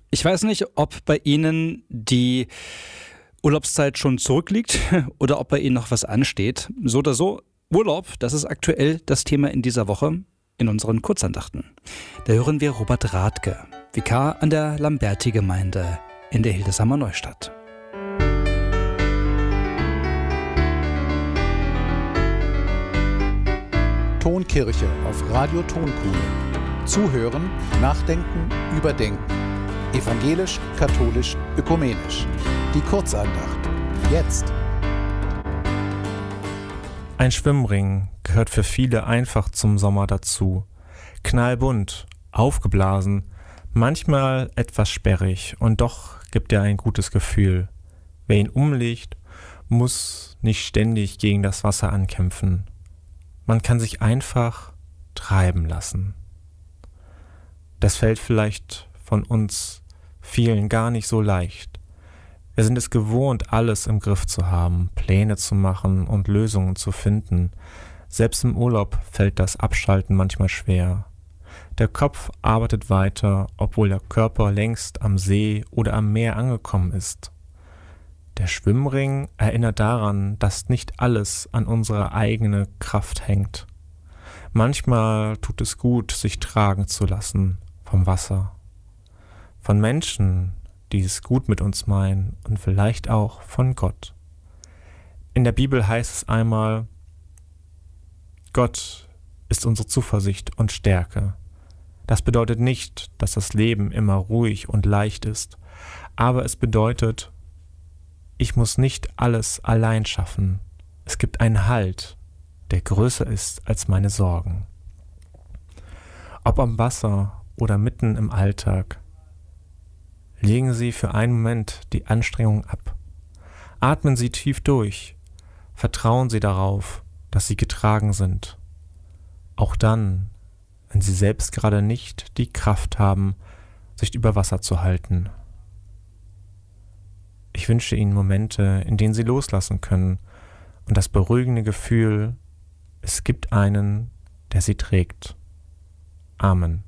Ich weiß nicht, ob bei Ihnen die Urlaubszeit schon zurückliegt oder ob bei Ihnen noch was ansteht. So oder so, Urlaub, das ist aktuell das Thema in dieser Woche in unseren Kurzandachten. Da hören wir Robert Rathke, Vikar an der Lamberti-Gemeinde in der Hildesheimer Neustadt. Tonkirche auf Radio Tonkuhle. Zuhören, nachdenken, überdenken. Evangelisch, katholisch, ökumenisch. Die Kurzandacht. Jetzt. Ein Schwimmring gehört für viele einfach zum Sommer dazu. Knallbunt, aufgeblasen, manchmal etwas sperrig und doch gibt er ein gutes Gefühl. Wer ihn umlegt, muss nicht ständig gegen das Wasser ankämpfen. Man kann sich einfach treiben lassen. Das fällt vielleicht von uns vielen gar nicht so leicht. Wir sind es gewohnt, alles im Griff zu haben, Pläne zu machen und Lösungen zu finden. Selbst im Urlaub fällt das Abschalten manchmal schwer. Der Kopf arbeitet weiter, obwohl der Körper längst am See oder am Meer angekommen ist. Der Schwimmring erinnert daran, dass nicht alles an unserer eigenen Kraft hängt. Manchmal tut es gut, sich tragen zu lassen vom Wasser. Von Menschen, die es gut mit uns meinen und vielleicht auch von Gott. In der Bibel heißt es einmal, Gott ist unsere Zuversicht und Stärke. Das bedeutet nicht, dass das Leben immer ruhig und leicht ist, aber es bedeutet, ich muss nicht alles allein schaffen. Es gibt einen Halt, der größer ist als meine Sorgen. Ob am Wasser oder mitten im Alltag, legen Sie für einen Moment die Anstrengung ab. Atmen Sie tief durch. Vertrauen Sie darauf, dass Sie getragen sind. Auch dann, wenn Sie selbst gerade nicht die Kraft haben, sich über Wasser zu halten. Ich wünsche Ihnen Momente, in denen Sie loslassen können und das beruhigende Gefühl, es gibt einen, der Sie trägt. Amen.